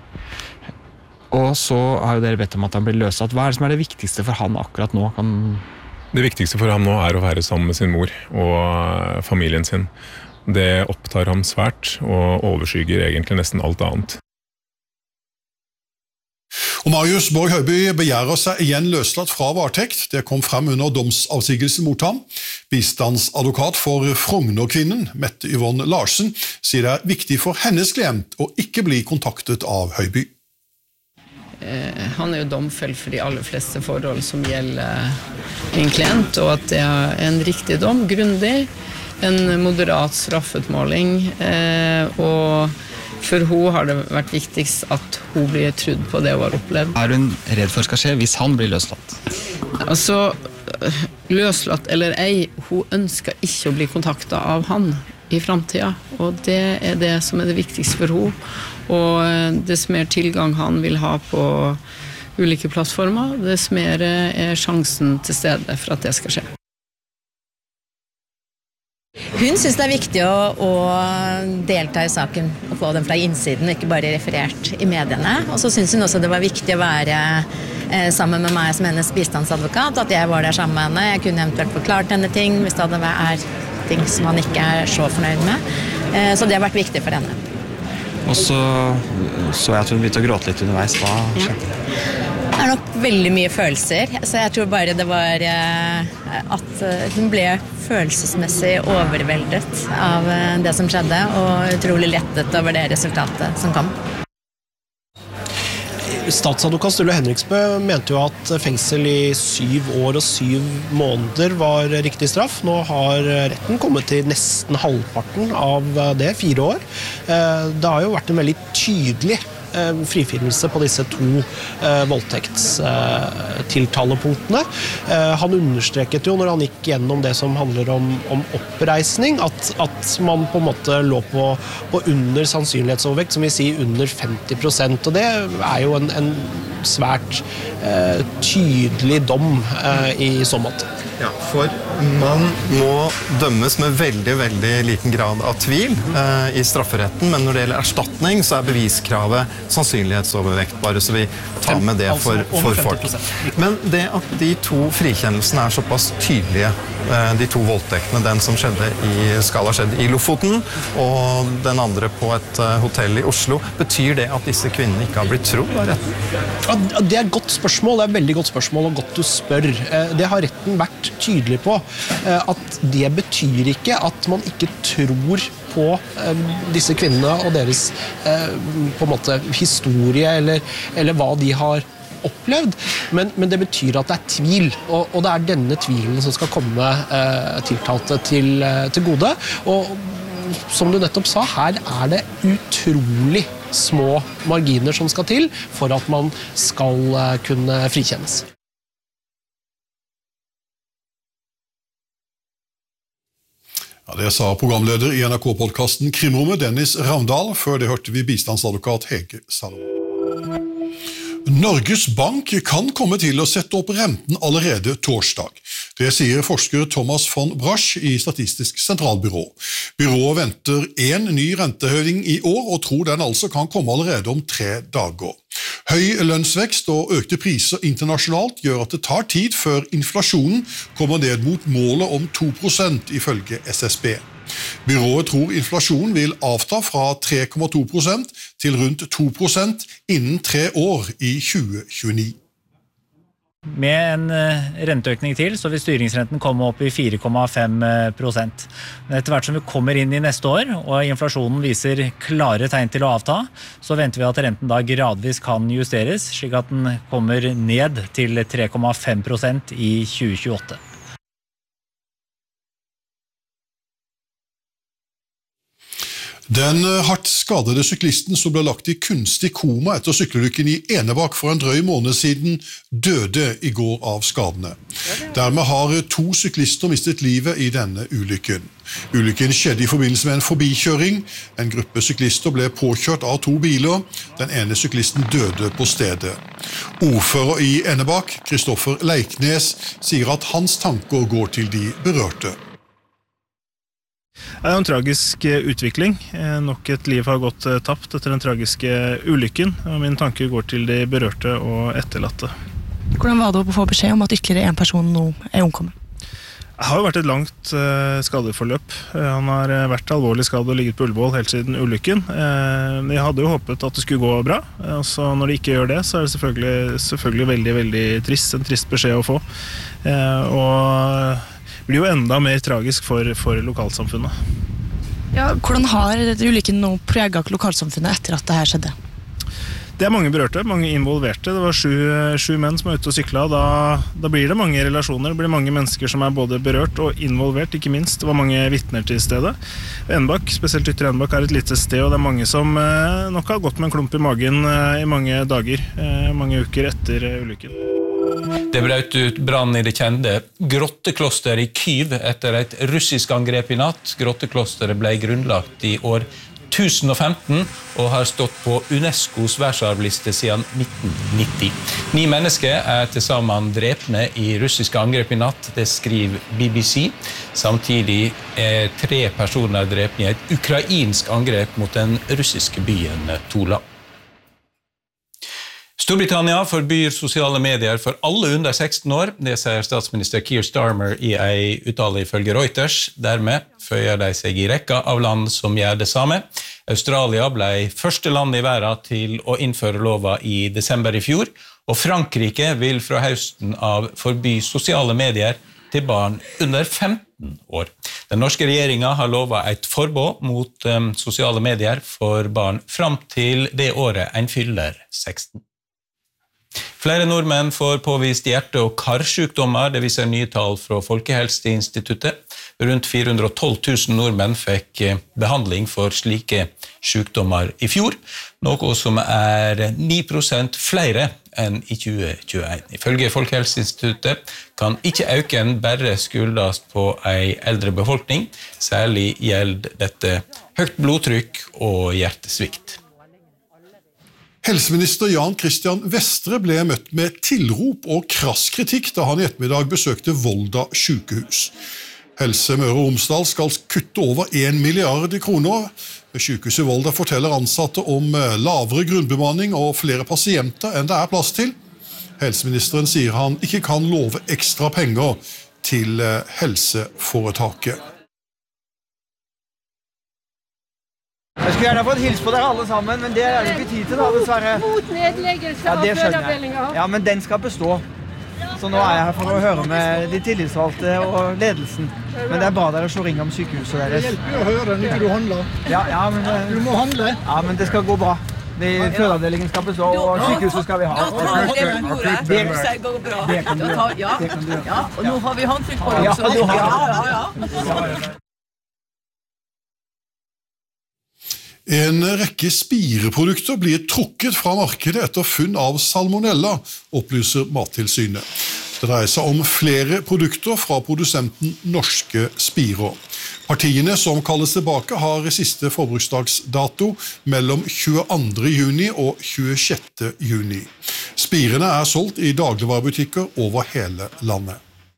Og så har jo dere bedt om at han blir løslatt. Hva er det som er det viktigste for han akkurat nå? Det viktigste for ham nå er å være sammen med sin mor og familien sin. Det opptar ham svært og overskygger egentlig nesten alt annet. Og Marius Borg Høiby begjærer seg igjen løslatt fra varetekt. Det kom frem under domsavsigelsen mot ham. Bistandsadvokat for Frogner-kvinnen, Mette Yvonne Larsen, sier det er viktig for hennes klient å ikke bli kontaktet av Høiby. Han er jo domfelt for de aller fleste forhold som gjelder min klient, og at det er en riktig dom, grundig, en moderat straffutmåling, og for hun har det vært viktigst at hun blir trudd på det hun har opplevd. Er hun redd for skal skje hvis han blir løslatt? Altså, løslatt eller ei, hun ønsker ikke å bli kontaktet av han i fremtiden, og det er det som er det viktigste for hun. Og dess mer tilgang han vil ha på ulike plattformer, dess mer er sjansen til stede for at det skal skje. Hun synes det er viktig å delta i saken og få den fra innsiden, ikke bare referert i mediene. Og så synes hun også det var viktig å være sammen med meg som hennes bistandsadvokat, at jeg var der sammen med henne. Jeg kunne eventuelt forklart henne ting hvis det er ting som han ikke er så fornøyd med. Så det har vært viktig for henne. Og så jeg at hun begynte å gråte litt underveis. Hva skjedde? Det nok veldig mye følelser, så jeg tror bare det var at hun ble følelsesmessig overveldet av det som skjedde, og utrolig lettet over det resultatet som kom. Statsadvokat Sturle Henriksbø mente jo at fengsel i 7 år og 7 måneder var riktig straff. Nå har retten kommet til nesten halvparten av det, 4 år. Det har jo vært en veldig tydelig frifinnelse på disse 2 voldtektstiltalepunktene. Han understreket jo når han gikk gjennom det som handler om oppreisning, at man på en måte lå på under sannsynlighetsovervekt, som vil si under 50%, og det jo en svært tydelig dom i så måte. Ja, for man må dømmes med veldig, veldig liten grad av tvil i strafferetten, men når det gjelder erstatning, så beviskravet sannsynlighetsovervekt, bare så vi tar med det for folk. Men det at de 2 frikjennelsene såpass tydelige, de 2 voldtektene, den som skjedde skal ha skjedd i Lofoten, og den andre på et hotell i Oslo, betyr det at disse kvinnene ikke har blitt trodd av retten? Ja, det et godt spørsmål, det et veldig godt spørsmål, og godt du spør. Det har retten vært tydelig på, at det betyr ikke at man ikke tror på disse kvinnene og deres på en måte historie eller hva de har opplevd, men det betyr at det tvil, og det denne tvilen som skal komme tiltalte til gode, og som du nettopp sa, her det utrolig små marginer som skal til for at man skal kunne frikjennes. Ja, det sa programleder i NRK-podcasten Krimrommet, Dennis Ravndal. Før det hørte vi bistandsadvokat Hege Salomon. Norges Bank kan komme til å sette opp renten allerede torsdag. Det sier forsker Thomas von Brasch i Statistisk sentralbyrå. Byrået venter en ny rentehøyning i år, og tror den altså kan komme allerede om 3 dager. Høy lønnsvekst og økte priser internasjonalt gjør at det tar tid før inflasjonen kommer ned mot målet om 2% ifølge SSB. Byrået tror inflasjonen vil avta fra 3,2% til rundt 2% innen 3 år i 2029. Med en renteøkning til, så vil styringsrenten komme opp i 4,5%. Men etter hvert som vi kommer inn i neste år, og inflasjonen viser klare tegn til å avta, så venter vi at renten da gradvis kan justeres, slik at den kommer ned til 3,5% i 2028. Den hardt skadede syklisten som ble lagt i kunstig koma etter sykkelulykken i Enebakk for en drøy måned siden, døde i går av skadene. Dermed har 2 syklister mistet livet i denne ulykken. Ulykken skjedde i forbindelse med en forbikjøring. En gruppe syklister ble påkjørt av 2 biler. Den ene syklisten døde på stedet. Ordfører i Enebakk, Kristoffer Leiknes, sier at hans tanker går til de berørte. Det en tragisk utvikling. Nok et liv har gått tapt etter den tragiske ulykken, og mine tanker går til de berørte og etterlatte. Hvordan var det å få beskjed om at ytterligere en person nå omkommet? Det har jo vært et langt skadeforløp. Han har vært alvorlig skadet og ligget på Ullevål helt siden ulykken. Jeg hadde jo håpet at det skulle gå bra, så når det ikke gjør det, så det selvfølgelig veldig, veldig trist. En trist beskjed å få. Og blir jo enda mer tragisk for lokalsamfunnet. Ja, hvordan har ulykken nå preget lokalsamfunnet etter at det her skjedde? Det mange berørte, mange involverte. Det var 7 menn som var ute og sykla. Da blir det mange relasjoner, det blir mange mennesker som både berørt og involvert, ikke minst. Det var mange vittner til stedet. Enebakk, spesielt Ytre Enebakk, et lite sted, og det mange som nok har gått med en klump i magen i mange dager, mange uker etter ulykken. Det brøt ut brann i det kjente grotteklosteret i Kyiv etter et russisk angrep i natt. Grotteklosteret ble grunnlagt i år 1015 og har stått på UNESCOs verdensarvliste siden 1990. 9 mennesker til sammen drepne i russiske angrep i natt, det skriver BBC. Samtidig 3 personer drepne i et ukrainsk angrep mot den russiske byen Tula. Storbritannia forbyr sosiale medier for alle under 16 år. Det sier statsminister Keir Starmer i en uttale ifølge Reuters. Dermed føyer de seg i rekka av land som gjør det samme. Australia ble første land i verden til å innføre lova i desember i fjor, og Frankrike vil fra høsten av forby sosiale medier til barn under 15 år. Den norske regjeringen har lovet et forbud mot sosiale medier for barn fram til det året en fyller 16. Flere nordmenn får påvist hjerte- og karsykdommer, det viser nye tall fra Folkehelseinstituttet. Rundt 412 000 nordmenn fikk behandling for slike sykdommer i fjor, noe som 9% flere enn i 2021. Ifølge Folkehelseinstituttet kan ikke øken bare skyldes på en eldre befolkning, særlig gjelder dette høyt blodtrykk og hjertesvikt. Helseminister Jan Christian Vestre ble møtt med tilrop og krass kritikk da han i ettermiddag besøkte Volda sykehus. Helse Møre og Romsdal skal kutte over 1 milliard kroner. Ved sykehuset Volda forteller ansatte om lavere grunnbemanning og flere pasienter enn det er plass til. Helseministeren sier han ikke kan love ekstra penger til helseforetaket. Jeg skulle gjerne fått hilse på dere alle sammen, men det er det ikke tid til da, dessverre. Mot nedleggelse av fødeavdelinger. Ja, men den skal bestå. Så nå er jeg her for å høre med de tillitsvalgte og ledelsen. Men det er bra dere slår ring om sykehuset deres. Det hjelper å høre når du handler. Ja, men... Du må handle. Ja, men det skal gå bra. Fødeavdelingen skal bestå, og sykehuset skal vi ha. Da tar det på bordet. Det går bra. Det kan du gjøre. Ja, og nå har vi håndtrykk på det. Ja. En rekke spireprodukter blir trukket fra markedet etter funn av salmonella, opplyser Mattilsynet. Det dreier seg om flere produkter fra produsenten Norske Spirer. Partiene som kalles tilbake har siste forbruksdagsdato mellom 22. juni og 26. juni. Spirene er solgt i dagligvarebutikker over hele landet.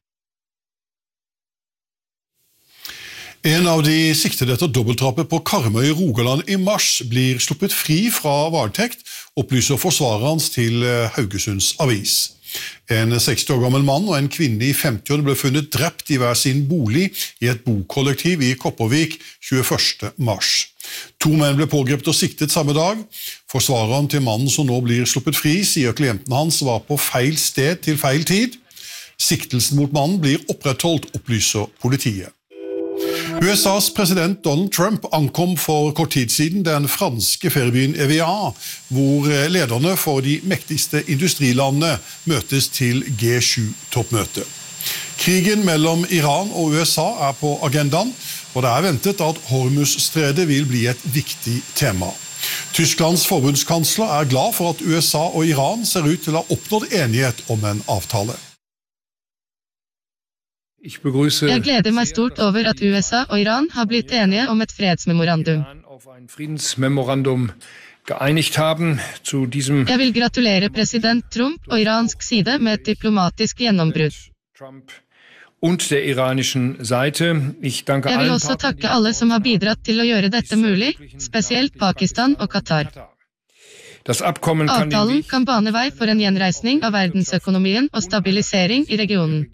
En av de siktede etter dobbeltdrapet på Karmøy i Rogaland i mars blir sluppet fri fra varetekt, opplyser forsvareren hans til Haugesunds Avis. En 60 år gammel mann og en kvinne i 50-årene ble funnet drept i hver sin bolig i et bokollektiv i Kopervik 21. mars. 2 menn ble pågrepet og siktet samme dag. Forsvareren til mannen som nå blir sluppet fri sier klienten hans var på feil sted til feil tid. Siktelsen mot mannen blir opprettholdt, opplyser politiet. USAs president Donald Trump ankom for kort tid siden den franske feriebyen Evian, hvor lederne for de mektigste industrilandene møtes til G7-toppmøte. Krigen mellom Iran og USA er på agendaen, og det er ventet at Hormuz-stredet vil bli et viktig tema. Tysklands forbundskansler er glad for at USA og Iran ser ut til å ha oppnådd enighet om en avtale. Jeg gleder meg stort over at USA og Iran har blitt enige om et fredsmemorandum. Jeg vil gratulere president Trump og iransk side med et diplomatisk gjennombrudd. Jeg vil også takke alle som har bidratt til å gjøre dette mulig, spesielt Pakistan og Qatar. Avtalen kan bane vei for en gjenreisning av verdensøkonomien og stabilisering i regionen.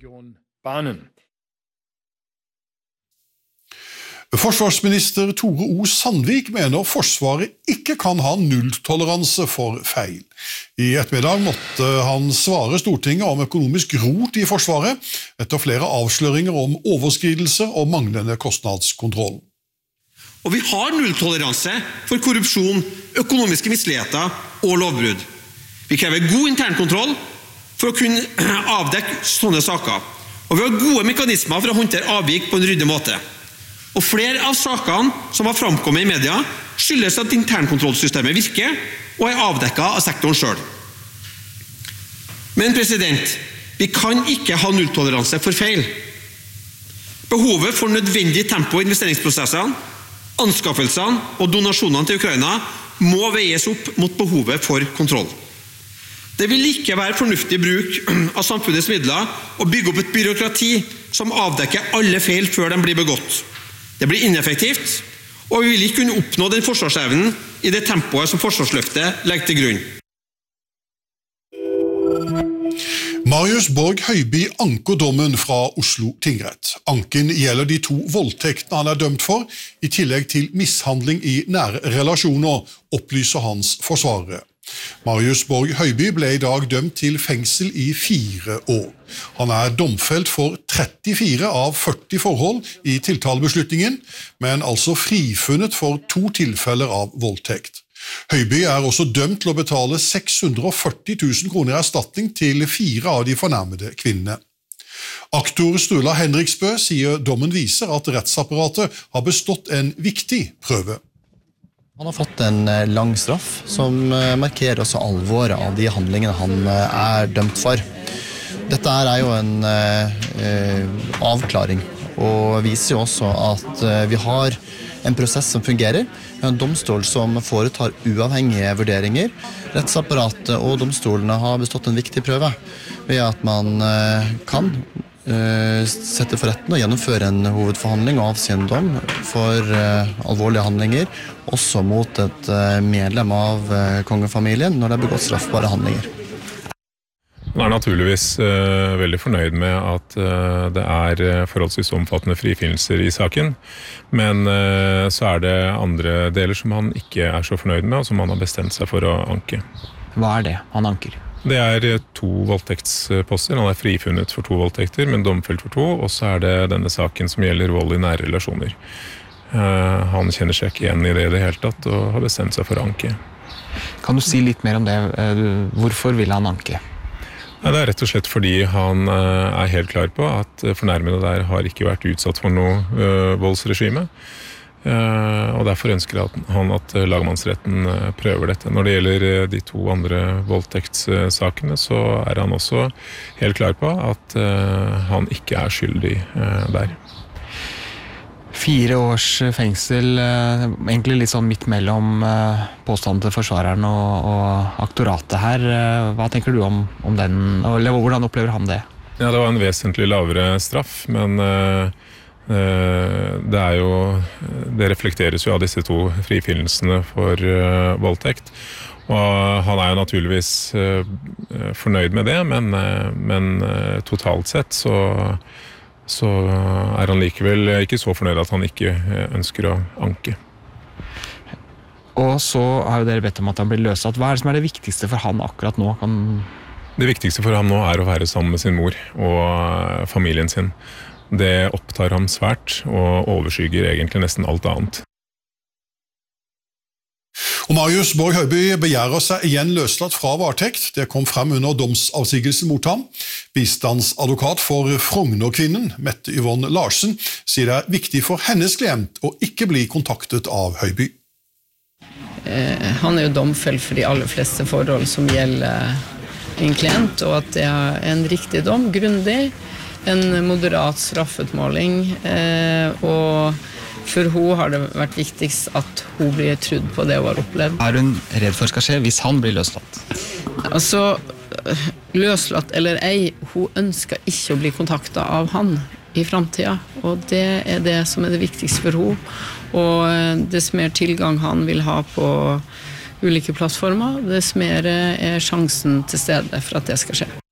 Forsvarsminister Tore O. Sandvik mener Forsvaret ikke kan ha nulltoleranse for feil. I ettermiddag måtte han svare Stortinget om økonomisk rot i Forsvaret etter flere avsløringer om overskridelse og manglende kostnadskontroll. Og vi har nulltoleranse for korrupsjon, økonomiske misligheter og lovbrudd. Vi krever god internkontroll for å kunne avdekke sånne saker. Og vi har gode mekanismer for å håndtere avvik på en ryddig måte. Og flere av sakene som har framkommet i media skyldes at internkontrollsystemet virker og er avdekket av sektoren selv. Men vi kan ikke ha nulltoleranse for feil. Behovet for nødvendig tempo i investeringsprosessene, anskaffelsene og donasjonene til Ukraina må veies opp mot behovet for kontroll. Det vil ikke være fornuftig bruk av samfunnets midler å bygge opp et byråkrati som avdekker alle feil før de blir begått. Det blir ineffektivt, og vi vil ikke kunne oppnå den forsvarsevnen i det tempoet som forsvarsløftet legger til grunn. Marius Borg Høiby anker dommen fra Oslo tingrett. Anken gjelder de 2 voldtektene han dømt for, i tillegg til mishandling i nære relasjoner, opplyser hans forsvarere. Marius Borg Høiby ble i dag dømt til fengsel i 4 år. Han domfelt for 34 av 40 forhold i tiltalebeslutningen, men altså frifunnet for 2 tilfeller av voldtekt. Høiby også dømt til å betale 640 000 kroner i erstatning til 4 av de fornærmede kvinnene. Aktor Sturla Henriksbø sier dommen viser at rettsapparatet har bestått en viktig prøve. Han har fått en lang straff som markerer også alvoret av de handlingene han dømt for. Dette jo en avklaring og viser jo også at vi har en prosess som fungerer, en domstol som foretar uavhengige vurderinger. Rettsapparatet og domstolene har bestått en viktig prøve ved at man kan sette for retten og gjennomføre en hovedforhandling og avsi en dom for alvorlige handlinger, også mot et medlem av kongefamilien når det begått straffbare handlinger. Han naturligvis veldig fornøyd med at det forholdsvis omfattende frifinnelser i saken, men så det andre deler som han ikke så fornøyd med, og som han har bestemt seg for å anke. Hva det han anker? Det 2 voldtektsposter. Han frifunnet for 2 voldtekter, men domfelt for 2, og så det denne saken som gjelder vold i nære relasjoner. Han kjenner seg ikke igjen i det hele tatt, og har bestemt seg for å anke. Kan du si litt mer om det? Hvorfor vil han anke? Det rett og slett fordi han helt klar på at fornærmede der har ikke vært utsatt for noe voldsregime, og derfor ønsker han at lagmannsretten prøver dette. Når det gjelder de 2 andre voldtektssakene, så han også helt klar på at han ikke skyldig der. 4 års fengsel, egentlig litt sånn midt mellom påstanden til forsvareren og aktoratet her. Hva tenker du om den, eller hvordan opplever han det? Ja, det var en vesentlig lavere straff, men det reflekteres jo av disse 2 frifinnelsene for voldtekt. Og han jo naturligvis fornøyd med det, men totalt sett så han likevel ikke så fornøyd at han ikke ønsker å anke. Og så har jo dere bedt om at han blir løslatt. Hva det som det viktigste for han akkurat nå? Det viktigste for ham nå å være sammen med sin mor og familien sin. Det opptar ham svært og overskygger egentlig nesten alt annet. Og Marius Borg Høiby begjærer seg igjen løslatt fra varetekt. Det kom frem under domsavsigelsen mot ham. Bistandsadvokat for Frogner-kvinnen, Mette Yvonne Larsen, sier det viktig for hennes klient å ikke bli kontaktet av Høiby. Han jo domfelt for de aller fleste forhold som gjelder en klient, og at det en riktig dom, grundig, en moderat straffutmåling, og for hun har det vært viktigst at hun blir trudd på det hun har opplevd. Hun redd for skal skje hvis han blir løslatt? Altså, løslatt eller ei, hun ønsker ikke å bli kontaktet av han i fremtiden, og det det som det viktigste for hun. Og dess mer tilgang han vil ha på ulike plattformer, dess mer sjansen til stede for at det skal skje.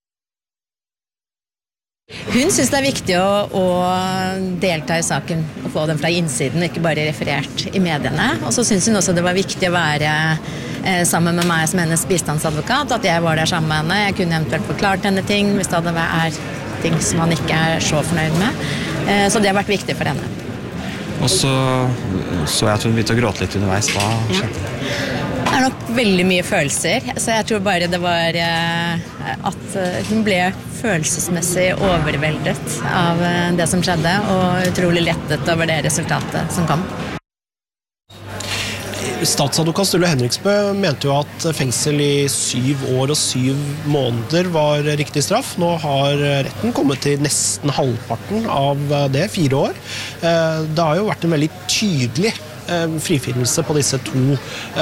Hun synes det viktig å delta i saken og få den fra innsiden, ikke bare referert i mediene. Og så synes hun også det var viktig å være sammen med meg som hennes bistandsadvokat, at jeg var der sammen med henne. Jeg kunne eventuelt forklart henne ting hvis det ting som han ikke så fornøyd med. Så det har vært viktig for henne. Og så jeg at hun begynte å gråte litt underveis. Hva skjedde? Det nok veldig mye følelser, så jeg tror bare det var at hun ble følelsesmessig overveldet av det som skjedde, og utrolig lettet over det resultatet som kom. Statsadvokat Sturla Henriksbø mente jo at fengsel i 7 år og 7 måneder var riktig straff. Nå har retten kommet til nesten halvparten av det, 4 år. Det har jo vært en veldig tydelig frifinnelse på disse 2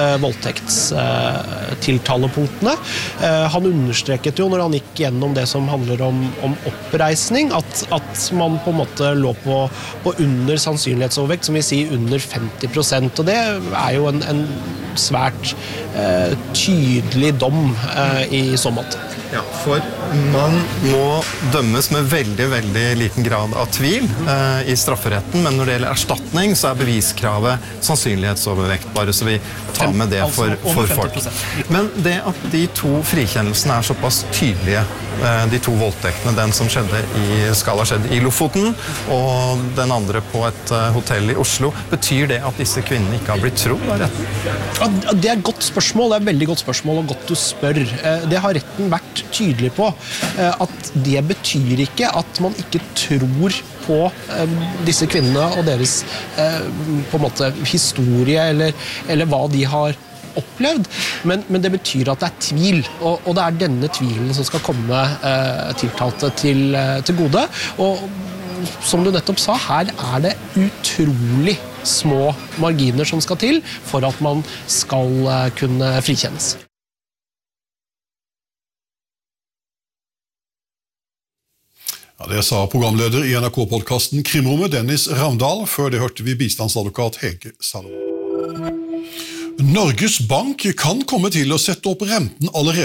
voldtektstiltalepunktene. Han understreket jo når han gikk gjennom det som handler om oppreisning, at man på en måte lå på under sannsynlighetsovervekt, som vi sier under 50%, og det jo en svært tydelig dom i så måte. Ja, for man må dømmes med veldig, veldig liten grad av tvil i strafferetten, men når det gjelder erstatning, så er beviskravet sannsynlighetsovervektbare, så vi tar med det for folk. Men det at de to frikjennelsene er såpass tydelige, de to voldtektene, den som skal ha skjedd i Lofoten, og den andre på et hotell i Oslo, betyr det at disse kvinnene ikke har blitt trodd av retten? Ja, det er et godt spørsmål, det er et veldig godt spørsmål, og godt du spør. Det har retten vært tydelig på, at det betyr ikke at man ikke tror på disse kvinnene og deres på en måte historie eller hva de har opplevd, men det betyr at det er tvil, og det er denne tvilen som skal komme tiltalte til gode, og som du nettopp sa, her er det utrolig små marginer som skal til for at man skal kunne frikjennes. Ja, det sa programleder i NRK-podcasten Krimrommet, Dennis Ravndal. Før det hørte vi bistandsadvokat Hege Salomon. Norges Bank kan komme til å sette opp renten allerede